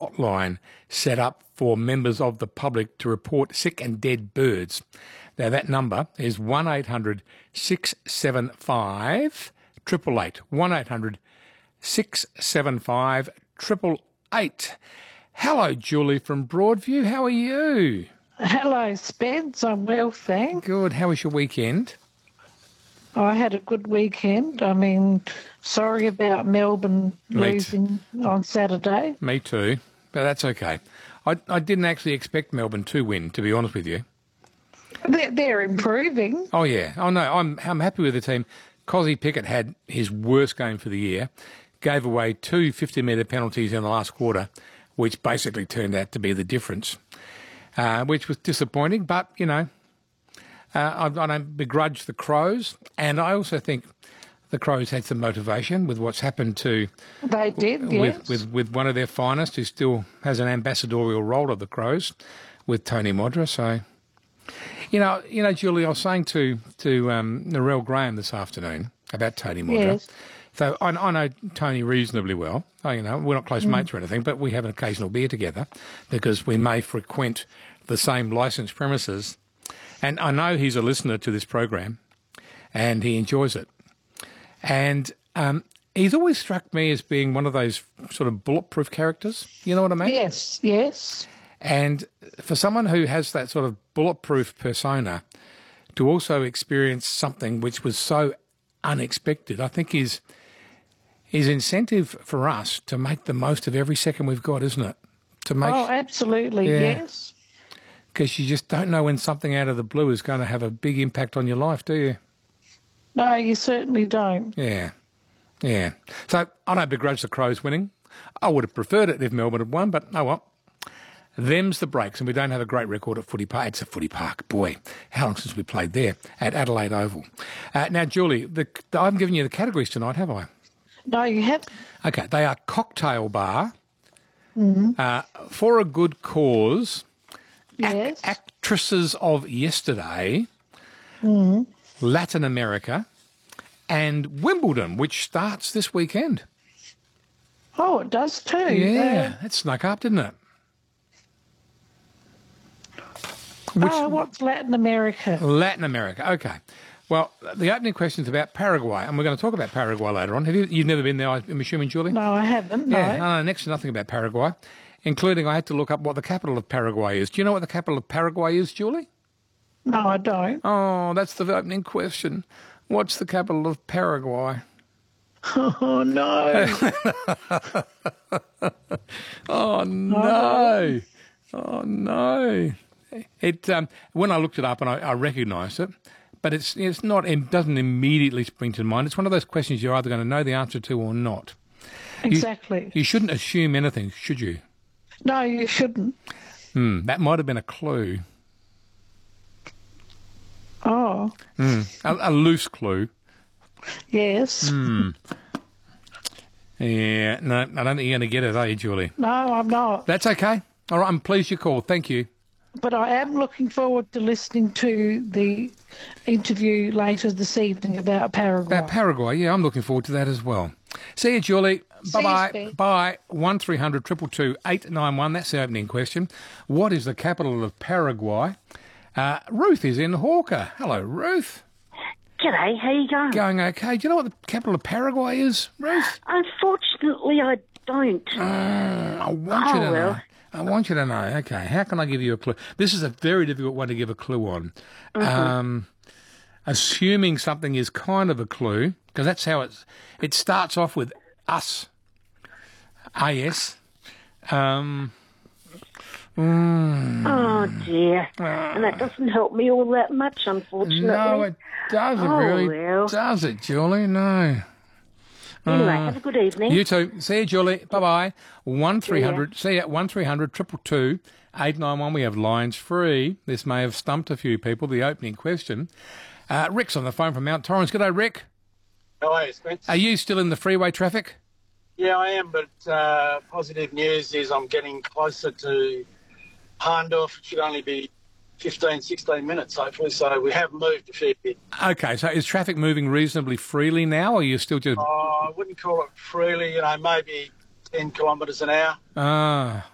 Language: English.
hotline set up for members of the public to report sick and dead birds. Now, that number is 1800 675 888. 1800 675 888. Hello, Julie from Broadview. How are you? Hello, Spence. I'm well, thanks. Good. How was your weekend? I had a good weekend. I mean, sorry about Melbourne losing on Saturday. Me too, but that's okay. I didn't actually expect Melbourne to win, to be honest with you. They're improving. Oh, yeah. Oh, no, I'm happy with the team. Cozzy Pickett had his worst game for the year, gave away 2 50-metre penalties in the last quarter, which basically turned out to be the difference, which was disappointing. But, you know, I don't begrudge the Crows, and I also think the Crows had some motivation with what's happened to... They did, yes. With one of their finest, who still has an ambassadorial role of the Crows, with Tony Modra. So, you know, Julie, I was saying to Narelle Graham this afternoon about Tony Modra. Yes. So I know Tony reasonably well. You know, we're not close mates or anything, but we have an occasional beer together because we may frequent the same licensed premises. And I know he's a listener to this program, and he enjoys it. And he's always struck me as being one of those sort of bulletproof characters. You know what I mean? Yes, yes. And for someone who has that sort of bulletproof persona to also experience something which was so unexpected, I think is incentive for us to make the most of every second we've got, isn't it? Absolutely, yes. Because you just don't know when something out of the blue is going to have a big impact on your life, do you? No, you certainly don't. Yeah. So I don't begrudge the Crows winning. I would have preferred it if Melbourne had won, but oh well. Them's the breaks, and we don't have a great record at Footy Park. It's a Footy Park. Boy, how long since we played there at Adelaide Oval. Now, Julie, I haven't given you the categories tonight, have I? No, you haven't. Okay, they are cocktail bar, for a good cause, yes. actresses of yesterday, Latin America, and Wimbledon, which starts this weekend. Oh, it does too. Yeah, that snuck up, didn't it? What's Latin America? Latin America, okay. Well, the opening question is about Paraguay, and we're going to talk about Paraguay later on. You've never been there, I'm assuming, Julie? No, I haven't, no. Yeah, I know next to nothing about Paraguay, including I had to look up what the capital of Paraguay is. Do you know what the capital of Paraguay is, Julie? No, I don't. Oh, that's the opening question. What's the capital of Paraguay? Oh, no. Oh, no. Oh, no. When I looked it up and I recognised it, but it's not. It doesn't immediately spring to mind. It's one of those questions you're either going to know the answer to or not. Exactly. You shouldn't assume anything, should you? No, you shouldn't. That might have been a clue. Oh. A loose clue. Yes. Yeah, no, I don't think you're going to get it, are you, Julie? No, I'm not. That's okay. All right, I'm pleased you called. Thank you. But I am looking forward to listening to the interview later this evening about Paraguay. About Paraguay, yeah, I'm looking forward to that as well. See you, Julie. Bye-bye. Bye. 1300 222 891. That's the opening question. What is the capital of Paraguay? Ruth is in Hawker. Hello, Ruth. G'day, how you going? Going okay. Do you know what the capital of Paraguay is, Ruth? Unfortunately, I don't. I want you to know. I want you to know. Okay, how can I give you a clue? This is a very difficult one to give a clue on. Assuming something is kind of a clue, because that's how it starts off with us. A-S. Oh, dear. And that doesn't help me all that much, unfortunately. No, it doesn't really. Does it, Julie? No. Anyway, have a good evening. You too. See you, Julie. Bye-bye. 1300, see ya, 1300 222 891. We have lines free. This may have stumped a few people, the opening question. Rick's on the phone from Mount Torrens. G'day, Rick. How are you, Spence? Are you still in the freeway traffic? Yeah, I am, but positive news is I'm getting closer to Hahndorf. It should only be 15, 16 minutes, hopefully, so we have moved a fair bit. Okay, so is traffic moving reasonably freely now, or are you still just... I wouldn't call it freely, maybe 10 kilometres an hour. Ah,